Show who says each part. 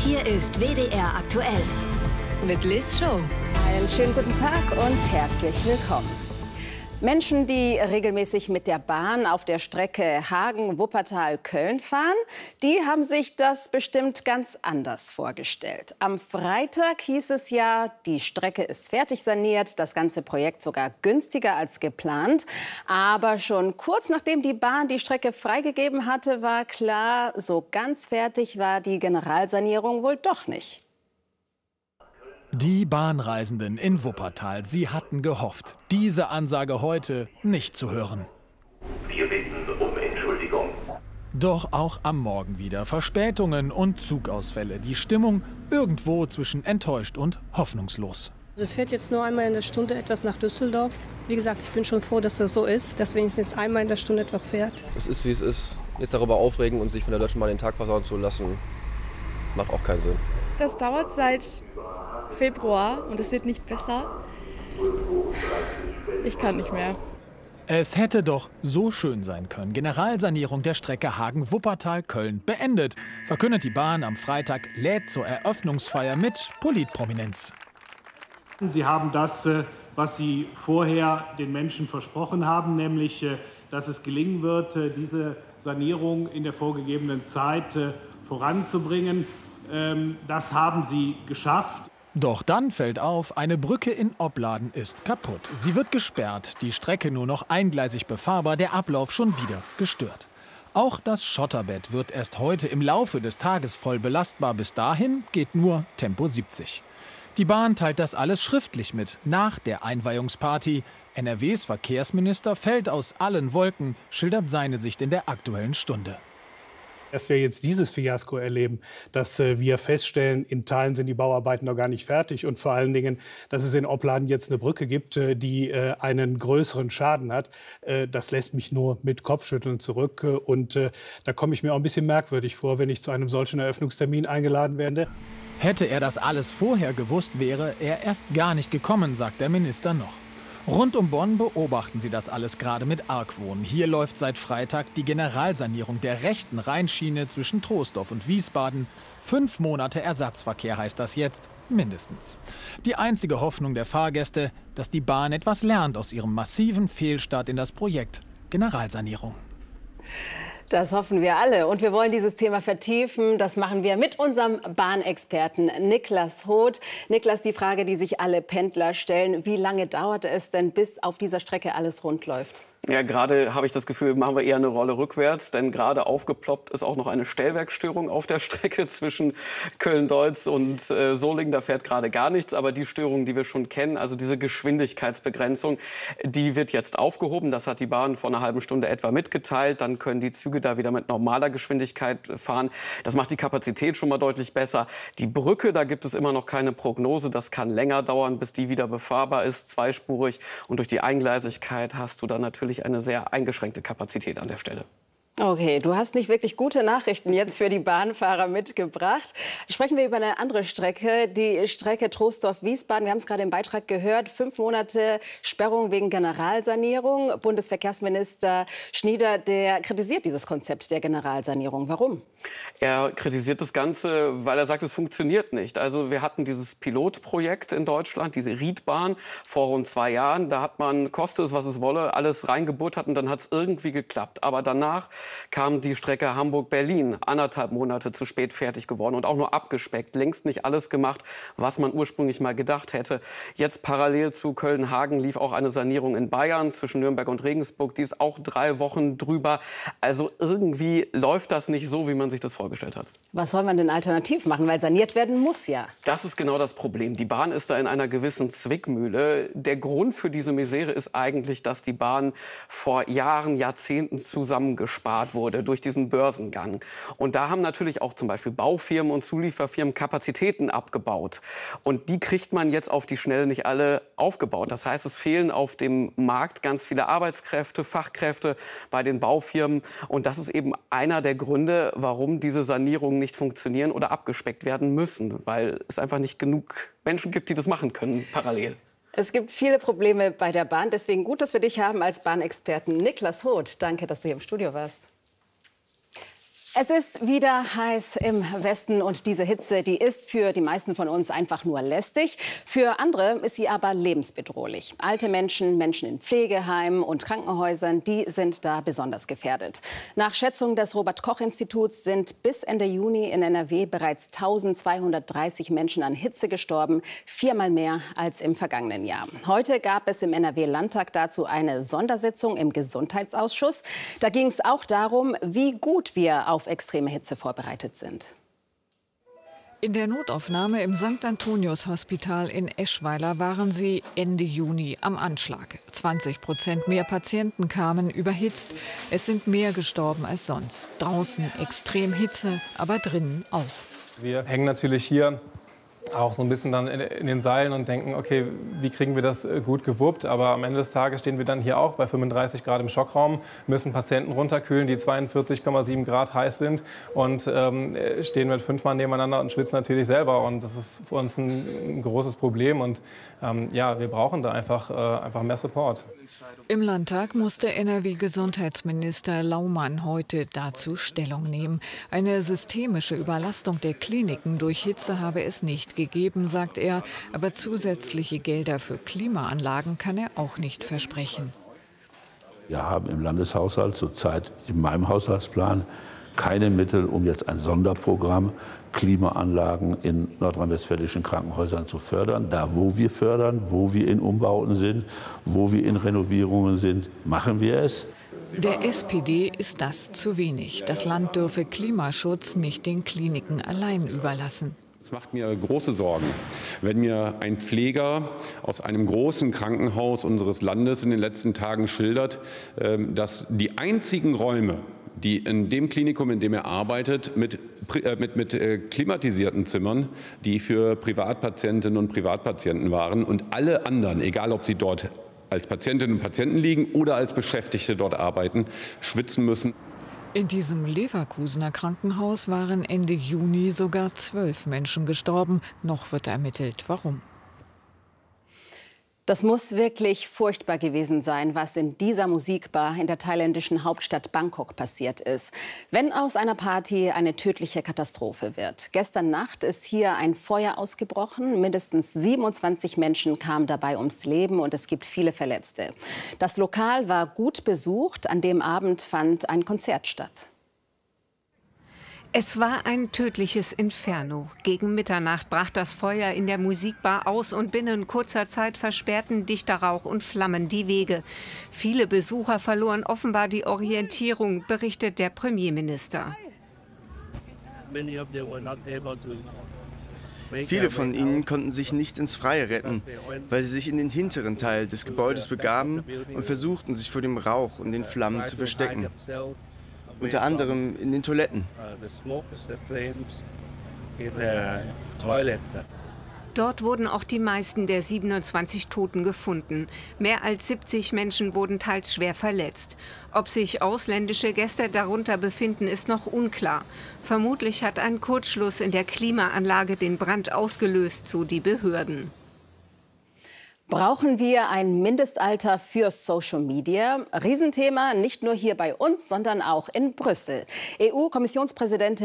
Speaker 1: Hier ist WDR aktuell mit Liz Show.
Speaker 2: Einen schönen guten Tag und herzlich willkommen. Menschen, die regelmäßig mit der Bahn auf der Strecke Hagen-Wuppertal-Köln fahren, die haben sich das bestimmt ganz anders vorgestellt. Am Freitag hieß es ja, die Strecke ist fertig saniert, das ganze Projekt sogar günstiger als geplant. Aber schon kurz nachdem die Bahn die Strecke freigegeben hatte, war klar, so ganz fertig war die Generalsanierung wohl doch nicht.
Speaker 3: Die Bahnreisenden in Wuppertal, sie hatten gehofft, diese Ansage heute nicht zu hören.
Speaker 4: Wir bitten um Entschuldigung.
Speaker 3: Doch auch am Morgen wieder Verspätungen und Zugausfälle. Die Stimmung irgendwo zwischen enttäuscht und hoffnungslos.
Speaker 5: Es fährt jetzt nur einmal in der Stunde etwas nach Düsseldorf. Wie gesagt, ich bin schon froh, dass das so ist, dass wenigstens einmal in der Stunde etwas fährt.
Speaker 6: Es ist, wie es ist. Jetzt darüber aufregen und sich von der Deutschen Bahn den Tag versauen zu lassen, macht auch keinen Sinn.
Speaker 7: Das dauert seit Februar und es wird nicht besser. Ich kann nicht mehr.
Speaker 3: Es hätte doch so schön sein können. Generalsanierung der Strecke Hagen-Wuppertal-Köln beendet, verkündet die Bahn am Freitag, lädt zur Eröffnungsfeier mit Politprominenz.
Speaker 8: Sie haben das, was Sie vorher den Menschen versprochen haben, nämlich, dass es gelingen wird, diese Sanierung in der vorgegebenen Zeit voranzubringen. Das haben Sie geschafft.
Speaker 3: Doch dann fällt auf, eine Brücke in Opladen ist kaputt. Sie wird gesperrt, die Strecke nur noch eingleisig befahrbar, der Ablauf schon wieder gestört. Auch das Schotterbett wird erst heute im Laufe des Tages voll belastbar. Bis dahin geht nur Tempo 70. Die Bahn teilt das alles schriftlich mit, nach der Einweihungsparty. NRWs Verkehrsminister fällt aus allen Wolken, schildert seine Sicht in der Aktuellen Stunde.
Speaker 8: Dass wir jetzt dieses Fiasko erleben, dass wir feststellen, in Teilen sind die Bauarbeiten noch gar nicht fertig und vor allen Dingen, dass es in Opladen jetzt eine Brücke gibt, die einen größeren Schaden hat, das lässt mich nur mit Kopfschütteln zurück. Und da komme ich mir auch ein bisschen merkwürdig vor, wenn ich zu einem solchen Eröffnungstermin eingeladen werde.
Speaker 3: Hätte er das alles vorher gewusst, wäre er erst gar nicht gekommen, sagt der Minister noch. Rund um Bonn beobachten sie das alles gerade mit Argwohn. Hier läuft seit Freitag die Generalsanierung der rechten Rheinschiene zwischen Troisdorf und Wiesbaden. 5 Monate Ersatzverkehr heißt das jetzt, mindestens. Die einzige Hoffnung der Fahrgäste, dass die Bahn etwas lernt aus ihrem massiven Fehlstart in das Projekt Generalsanierung.
Speaker 2: Das hoffen wir alle. Und wir wollen dieses Thema vertiefen. Das machen wir mit unserem Bahnexperten Niklas Hoth. Niklas, die Frage, die sich alle Pendler stellen: Wie lange dauert es denn, bis auf dieser Strecke alles rund läuft?
Speaker 9: Ja, gerade habe ich das Gefühl, machen wir eher eine Rolle rückwärts, denn gerade aufgeploppt ist auch noch eine Stellwerkstörung auf der Strecke zwischen Köln-Deutz und Solingen. Da fährt gerade gar nichts, aber die Störungen, die wir schon kennen, also diese Geschwindigkeitsbegrenzung, die wird jetzt aufgehoben. Das hat die Bahn vor einer halben Stunde etwa mitgeteilt. Dann können die Züge da wieder mit normaler Geschwindigkeit fahren. Das macht die Kapazität schon mal deutlich besser. Die Brücke, da gibt es immer noch keine Prognose. Das kann länger dauern, bis die wieder befahrbar ist, zweispurig. Und durch die Eingleisigkeit hast du dann natürlich eine sehr eingeschränkte Kapazität an der Stelle.
Speaker 2: Okay, du hast nicht wirklich gute Nachrichten jetzt für die Bahnfahrer mitgebracht. Sprechen wir über eine andere Strecke, die Strecke Troisdorf-Wiesbaden. Wir haben es gerade im Beitrag gehört, 5 Monate Sperrung wegen Generalsanierung. Bundesverkehrsminister Schnieder, der kritisiert dieses Konzept der Generalsanierung. Warum?
Speaker 9: Er kritisiert das Ganze, weil er sagt, es funktioniert nicht. Also wir hatten dieses Pilotprojekt in Deutschland, diese Riedbahn, vor rund 2 Jahren. Da hat man, koste es, was es wolle, alles reingebuttert und dann hat es irgendwie geklappt. Aber danach kam die Strecke Hamburg-Berlin, 1,5 Monate zu spät fertig geworden und auch nur abgespeckt. Längst nicht alles gemacht, was man ursprünglich mal gedacht hätte. Jetzt parallel zu Köln-Hagen lief auch eine Sanierung in Bayern zwischen Nürnberg und Regensburg. Die ist auch 3 Wochen drüber. Also irgendwie läuft das nicht so, wie man sich das vorgestellt hat.
Speaker 2: Was soll man denn alternativ machen? Weil saniert werden muss ja.
Speaker 9: Das ist genau das Problem. Die Bahn ist da in einer gewissen Zwickmühle. Der Grund für diese Misere ist eigentlich, dass die Bahn vor Jahren, Jahrzehnten zusammengespart wurde durch diesen Börsengang. Und da haben natürlich auch zum Beispiel Baufirmen und Zulieferfirmen Kapazitäten abgebaut. Und die kriegt man jetzt auf die Schnelle nicht alle aufgebaut. Das heißt, es fehlen auf dem Markt ganz viele Arbeitskräfte, Fachkräfte bei den Baufirmen. Und das ist eben einer der Gründe, warum diese Sanierungen nicht funktionieren oder abgespeckt werden müssen. Weil es einfach nicht genug Menschen gibt, die das machen können parallel.
Speaker 2: Es gibt viele Probleme bei der Bahn. Deswegen gut, dass wir dich haben als Bahnexperten. Niklas Hoth, danke, dass du hier im Studio warst. Es ist wieder heiß im Westen und diese Hitze, die ist für die meisten von uns einfach nur lästig. Für andere ist sie aber lebensbedrohlich. Alte Menschen, Menschen in Pflegeheimen und Krankenhäusern, die sind da besonders gefährdet. Nach Schätzung des Robert-Koch-Instituts sind bis Ende Juni in NRW bereits 1230 Menschen an Hitze gestorben, 4-mal mehr als im vergangenen Jahr. Heute gab es im NRW-Landtag dazu eine Sondersitzung im Gesundheitsausschuss. Da ging es auch darum, wie gut wir auf extreme Hitze vorbereitet sind.
Speaker 10: In der Notaufnahme im St. Antonius-Hospital in Eschweiler waren sie Ende Juni am Anschlag. 20% mehr Patienten kamen überhitzt. Es sind mehr gestorben als sonst. Draußen extrem Hitze, aber drinnen auch.
Speaker 11: Wir hängen natürlich hier auch so ein bisschen dann in den Seilen und denken, okay, wie kriegen wir das gut gewuppt? Aber am Ende des Tages stehen wir dann hier auch bei 35 Grad im Schockraum, müssen Patienten runterkühlen, die 42,7 Grad heiß sind und stehen mit 5 Mann nebeneinander und schwitzen natürlich selber. Und das ist für uns ein großes Problem und ja, wir brauchen da einfach mehr Support.
Speaker 10: Im Landtag musste NRW-Gesundheitsminister Laumann heute dazu Stellung nehmen. Eine systemische Überlastung der Kliniken durch Hitze habe es nicht gegeben, sagt er. Aber zusätzliche Gelder für Klimaanlagen kann er auch nicht versprechen.
Speaker 12: Wir haben im Landeshaushalt zurzeit in meinem Haushaltsplan keine Mittel, um jetzt ein Sonderprogramm Klimaanlagen in nordrhein-westfälischen Krankenhäusern zu fördern. Da, wo wir fördern, wo wir in Umbauten sind, wo wir in Renovierungen sind, machen wir es.
Speaker 10: Der SPD ist das zu wenig. Das Land dürfe Klimaschutz nicht den Kliniken allein überlassen.
Speaker 13: Es macht mir große Sorgen, wenn mir ein Pfleger aus einem großen Krankenhaus unseres Landes in den letzten Tagen schildert, dass die einzigen Räume, die in dem Klinikum, in dem er arbeitet, mit klimatisierten Zimmern, die für Privatpatientinnen und Privatpatienten waren und alle anderen, egal ob sie dort als Patientinnen und Patienten liegen oder als Beschäftigte dort arbeiten, schwitzen müssen.
Speaker 10: In diesem Leverkusener Krankenhaus waren Ende Juni sogar 12 Menschen gestorben. Noch wird ermittelt, warum.
Speaker 2: Das muss wirklich furchtbar gewesen sein, was in dieser Musikbar in der thailändischen Hauptstadt Bangkok passiert ist. Wenn aus einer Party eine tödliche Katastrophe wird. Gestern Nacht ist hier ein Feuer ausgebrochen. Mindestens 27 Menschen kamen dabei ums Leben und es gibt viele Verletzte. Das Lokal war gut besucht. An dem Abend fand ein Konzert statt.
Speaker 14: Es war ein tödliches Inferno. Gegen Mitternacht brach das Feuer in der Musikbar aus und binnen kurzer Zeit versperrten dichter Rauch und Flammen die Wege. Viele Besucher verloren offenbar die Orientierung, berichtet der Premierminister.
Speaker 15: Viele von ihnen konnten sich nicht ins Freie retten, weil sie sich in den hinteren Teil des Gebäudes begaben und versuchten, sich vor dem Rauch und den Flammen zu verstecken. Unter anderem in den Toiletten.
Speaker 14: Dort wurden auch die meisten der 27 Toten gefunden. Mehr als 70 Menschen wurden teils schwer verletzt. Ob sich ausländische Gäste darunter befinden, ist noch unklar. Vermutlich hat ein Kurzschluss in der Klimaanlage den Brand ausgelöst, so die Behörden.
Speaker 2: Brauchen wir ein Mindestalter für Social Media? Riesenthema, nicht nur hier bei uns, sondern auch in Brüssel. EU-Kommissionspräsidentin